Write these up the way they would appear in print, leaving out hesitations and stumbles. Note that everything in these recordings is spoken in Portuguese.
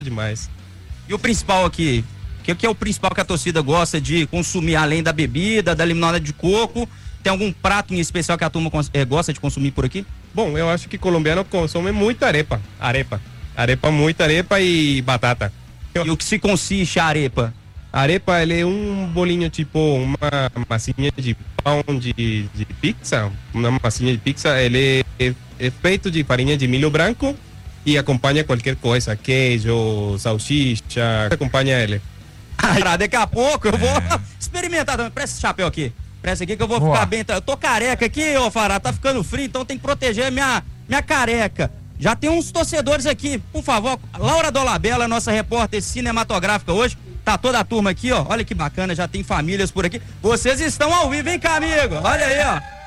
demais. E o principal aqui, o que é o principal que a torcida gosta de consumir, além da bebida, da limonada de coco? Tem algum prato em especial que a turma gosta de consumir por aqui? Bom, eu acho que colombiano consome muita arepa. Muita arepa e batata. E o que se consiste a arepa? A arepa, ele é um bolinho tipo uma massinha de pão de pizza. Uma massinha de pizza, ele é feito de farinha de milho branco e acompanha qualquer coisa, queijo, salsicha, acompanha ele. Daqui a pouco eu vou experimentar também. Presta esse chapéu aqui. Presta aqui que eu vou ficar bem. Eu tô careca aqui, ô Fará, tá ficando frio, então tem que proteger minha careca. Já tem uns torcedores aqui, por favor. Laura Dolabella, nossa repórter cinematográfica hoje. Tá toda a turma aqui, ó. Olha que bacana, já tem famílias por aqui. Vocês estão ao vivo, vem cá, amigo. Olha aí,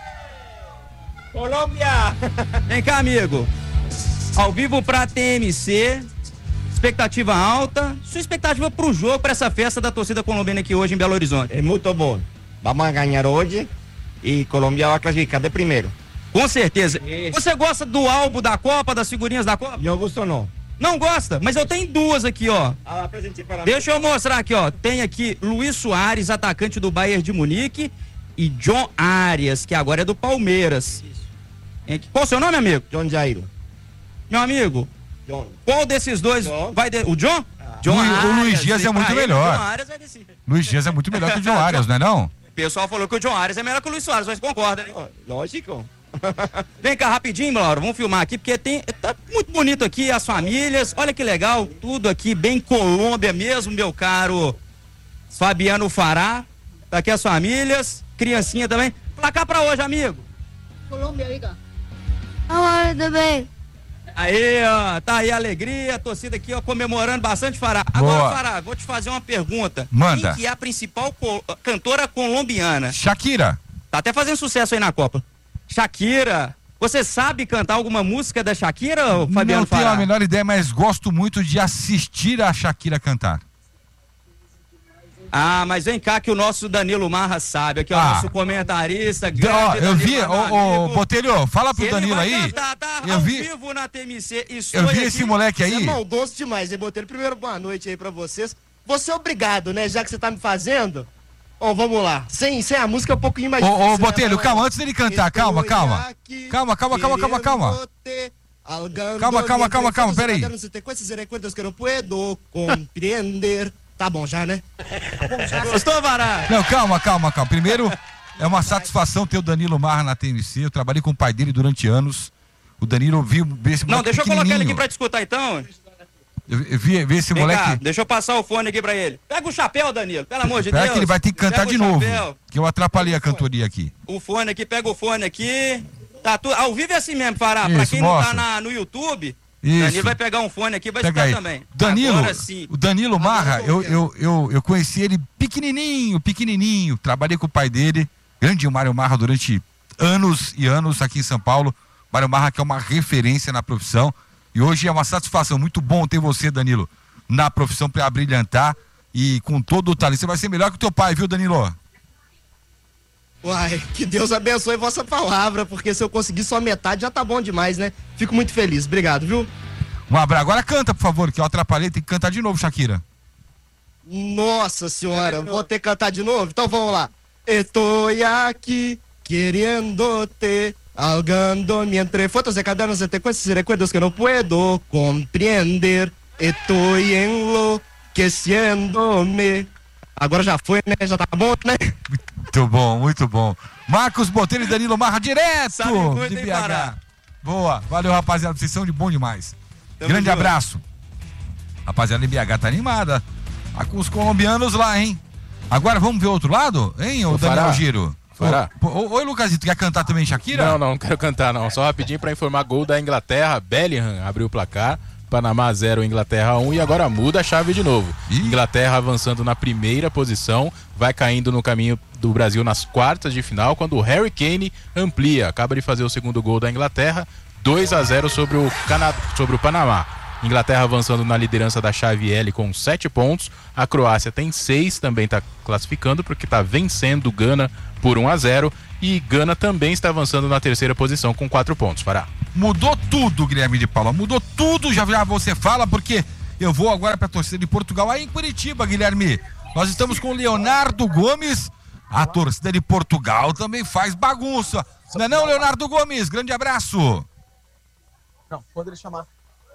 ó. Colômbia! Vem cá, amigo. Ao vivo pra TMC. Expectativa alta. Sua expectativa pro jogo, pra essa festa da torcida colombiana aqui hoje em Belo Horizonte? É muito bom. Vamos ganhar hoje e Colômbia vai classificar de primeiro. Com certeza. Você gosta do álbum da Copa, das figurinhas da Copa? Eu gosto não. Não gosta? Mas eu tenho duas aqui, ó. Deixa eu mostrar aqui, ó. Tem aqui Luiz Soares, atacante do Bayern de Munique, e John Arias, que agora é do Palmeiras. Qual o seu nome, amigo? John Jairo. Meu amigo, John. Qual desses dois vai... O John? John Arias, o Luiz Dias é muito melhor. Luiz Dias é muito melhor que o John Arias, não é não? O pessoal falou que o John Arias é melhor que o Luiz Soares, mas concorda, né? Lógico. Vem cá rapidinho, Laura, vamos filmar aqui, porque tá muito bonito aqui as famílias, olha que legal, tudo aqui bem Colômbia mesmo, meu caro Fabiano Fará. Tá aqui as famílias, criancinha também. Placar pra hoje, amigo. Colômbia, aí, cara. Olá, tudo bem? Aí, ó, tá aí a alegria, a torcida aqui, ó, comemorando bastante, Fará. Agora, Fará, vou te fazer uma pergunta. Manda. Quem que é a principal cantora colombiana? Shakira. Tá até fazendo sucesso aí na Copa. Shakira. Você sabe cantar alguma música da Shakira, Fabiano Fará? Não tenho a menor ideia, mas gosto muito de assistir a Shakira cantar. Ah, mas vem cá que o nosso Danilo Marra sabe, aqui é o nosso comentarista, grande. Eu vi, Botelho, fala pro Danilo aí. Tá eu ao vi vivo na TMC. Eu vi esse moleque aí. Você é maldoso demais, hein, Botelho? Primeiro, boa noite aí pra vocês. Você é obrigado, né, já que você tá me fazendo. Ó, vamos lá. Sem a música é um pouquinho mais difícil. Ô, Botelho, calma, antes dele cantar, calma. Calma, peraí. Tá bom já, né? Gostou, Vará? Não, calma. Primeiro, é uma satisfação ter o Danilo Marra na TMC. Eu trabalhei com o pai dele durante anos. O Danilo viu esse moleque. Não, deixa eu colocar ele aqui pra te escutar então. Eu vi esse moleque. Cá, deixa eu passar o fone aqui pra ele. Pega o chapéu, Danilo, pelo amor de Deus. Que ele vai ter que cantar de novo. Que eu atrapalhei a cantoria aqui. O fone aqui, pega o fone aqui. Tá tudo. Ao vivo é assim mesmo, Fará. Pra quem não tá no YouTube. Isso. Danilo vai pegar um fone aqui e vai escutar também. Danilo, agora sim. O Danilo Marra, eu conheci ele pequenininho, trabalhei com o pai dele, grande Mário Marra, durante anos e anos aqui em São Paulo. Mário Marra, que é uma referência na profissão, e hoje é uma satisfação, muito bom ter você, Danilo, na profissão para brilhantar e com todo o talento. Você vai ser melhor que o teu pai, viu, Danilo? Uai, que Deus abençoe vossa palavra, porque se eu conseguir só metade já tá bom demais, né? Fico muito feliz, obrigado, viu? Um abraço. Agora canta, por favor, que eu atrapalhei, tem que cantar de novo, Shakira. Nossa senhora, vou ter que cantar de novo? Então vamos lá. Estou aqui querendo-te, ahogando-me entre fotos de cadernos de sequências e recuerdos que não puedo compreender. Estou enlouqueciendo-me. Agora já foi, né? Já tá bom, né? Muito bom. Marcos Botelho e Danilo Marra, direto de BH. Boa, valeu, rapaziada, vocês são de bom demais. Grande abraço. Rapaziada, de BH tá animada. Tá com os colombianos lá, hein? Agora vamos ver o outro lado, hein, o Daniel Giro? Oi, Lucasito, quer cantar também, Shakira? Não quero cantar não, só rapidinho pra informar, gol da Inglaterra, Bellingham abriu o placar. Panamá 0, Inglaterra 1 e agora muda a chave de novo. Inglaterra avançando na primeira posição, vai caindo no caminho do Brasil nas quartas de final, quando o Harry Kane amplia, acaba de fazer o segundo gol da Inglaterra, 2-0 sobre o Panamá. Inglaterra avançando na liderança da chave L com 7 pontos, a Croácia tem 6, também está classificando porque está vencendo Gana por 1-0 e Gana também está avançando na terceira posição com 4 pontos. Fará. Mudou tudo, Guilherme de Paula, mudou tudo, já você fala, porque Eu vou agora para a torcida de Portugal, aí em Curitiba, Guilherme. Nós estamos com o Leonardo Gomes. A torcida de Portugal também faz bagunça. Não é não, Leonardo Gomes? Grande abraço. Não, quando ele chamar.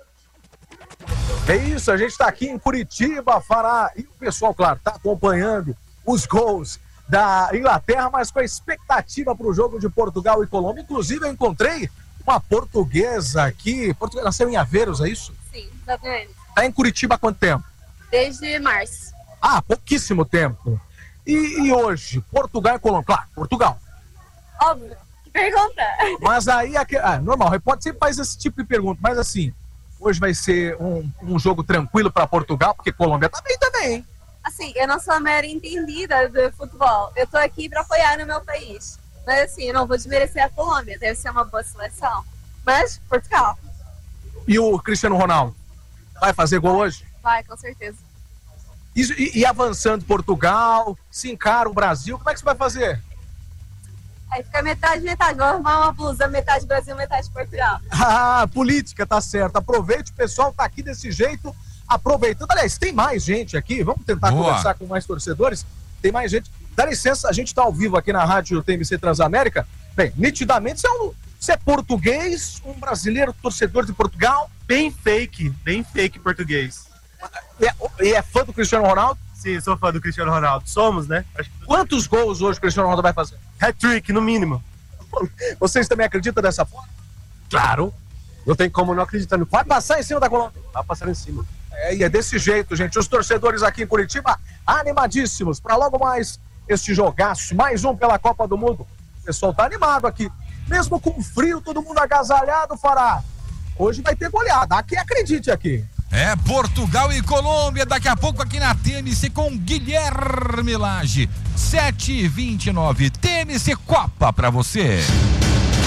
É isso, a gente está aqui em Curitiba, Fará. E o pessoal, claro, está acompanhando os gols da Inglaterra, mas com a expectativa para o jogo de Portugal e Colômbia. Inclusive, eu encontrei uma portuguesa aqui. Nasceu em Aveiros, é isso? Sim, exatamente. Está em Curitiba há quanto tempo? Desde março. Ah, pouquíssimo tempo. E hoje, Portugal e Colômbia? Claro, Portugal. Óbvio, que pergunta. Mas aí, normal, o repórter sempre faz esse tipo de pergunta, mas assim, hoje vai ser um jogo tranquilo para Portugal, porque Colômbia tá bem também, hein? Assim, eu não sou a maior entendida do futebol. Eu tô aqui para apoiar no meu país. Mas assim, eu não vou desmerecer a Colômbia, deve ser uma boa seleção. Mas, Portugal. E o Cristiano Ronaldo? Vai fazer gol hoje? Vai, com certeza. E avançando Portugal, se encara o Brasil, como é que você vai fazer? Aí fica metade. Vou arrumar uma blusa, metade Brasil, metade Portugal. Ah, política, tá certo. Aproveite, o pessoal tá aqui desse jeito, aproveitando. Aliás, tem mais gente aqui, vamos tentar conversar com mais torcedores. Tem mais gente. Dá licença, a gente tá ao vivo aqui na rádio TMC Transamérica. Bem, nitidamente, você é português, um brasileiro torcedor de Portugal. Bem fake português. E é fã do Cristiano Ronaldo? Sim, sou fã do Cristiano Ronaldo. Somos, né? Quantos gols hoje o Cristiano Ronaldo vai fazer? Hat-trick, no mínimo. Vocês também acreditam dessa forma? Claro. Não tem como não acreditar no... Vai passar em cima da Colômbia. Vai passar em cima. E é desse jeito, gente. Os torcedores aqui em Curitiba animadíssimos para logo mais este jogaço. Mais um pela Copa do Mundo. O pessoal tá animado aqui. Mesmo com frio, todo mundo agasalhado, Fará. Hoje vai ter goleada. Aqui, acredite aqui. É Portugal e Colômbia, daqui a pouco aqui na TMC com Guilherme Lage. 7h29, TMC Copa pra você.